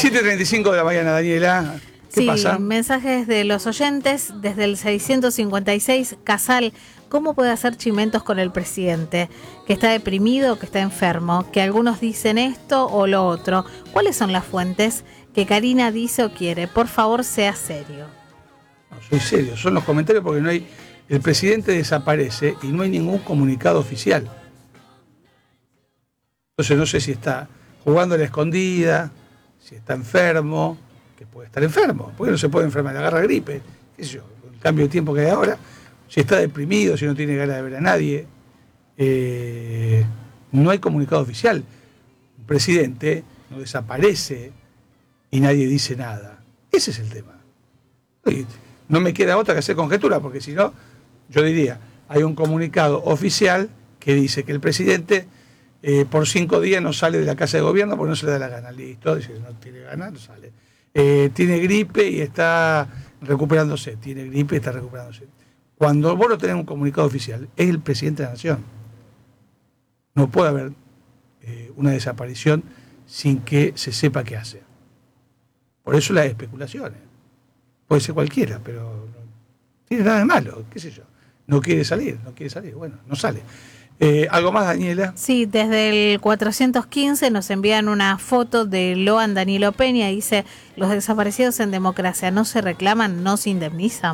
7:35 de la mañana, Daniela. ¿Qué pasa? Mensajes de los oyentes desde el 656. Casal, ¿cómo puede hacer chimentos con el presidente? Que está deprimido, que está enfermo, que algunos dicen esto o lo otro. ¿Cuáles son las fuentes que Karina dice o quiere? Por favor, sea serio. No, soy serio, son los comentarios porque no hay. El presidente desaparece y no hay ningún comunicado oficial. Entonces no sé si está jugando a la escondida, si está enfermo, que puede estar enfermo, porque no se puede enfermar, le agarra gripe, qué sé yo, con el cambio de tiempo que hay ahora, si está deprimido, si no tiene ganas de ver a nadie, no hay comunicado oficial. El presidente no desaparece y nadie dice nada. Ese es el tema. Y no me queda otra que hacer conjetura, porque si no, yo diría, hay un comunicado oficial que dice que el presidente por 5 días no sale de la casa de gobierno porque no se le da la gana. Listo, dice, no tiene ganas, no sale. Tiene gripe y está recuperándose. Tiene gripe y está recuperándose. Cuando vos no tenés un comunicado oficial, es el presidente de la nación. No puede haber una desaparición sin que se sepa qué hace. Por eso las especulaciones. Puede ser cualquiera, pero no tiene nada de malo, qué sé yo. No quiere salir, bueno, no sale. ¿Algo más, Daniela? Sí, desde el 415 nos envían una foto de Loan Danilo Peña. Dice, los desaparecidos en democracia no se reclaman, no se indemnizan.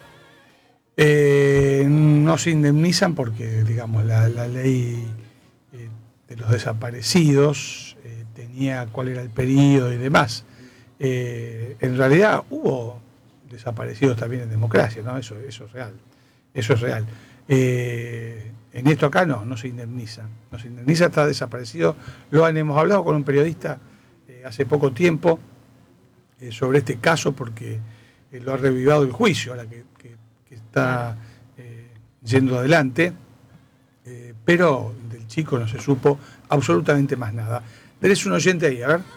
No se indemnizan porque, digamos, la ley de los desaparecidos tenía cuál era el periodo y demás. En realidad hubo desaparecidos también en democracia, ¿no? Eso es real. Eso es real. En esto acá no se indemniza. No se indemniza, está desaparecido. Hemos hablado con un periodista hace poco tiempo sobre este caso porque lo ha revivado el juicio, ahora que está yendo adelante, pero del chico no se supo absolutamente más nada. Tenés un oyente ahí, a ver.